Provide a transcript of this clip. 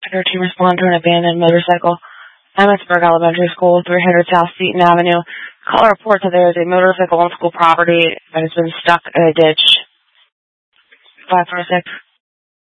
Fire team respond to an abandoned motorcycle. Emmitsburg Elementary School, 300 South Seaton Avenue. Caller reports that there is a motorcycle on school property that has been stuck in a ditch. 546.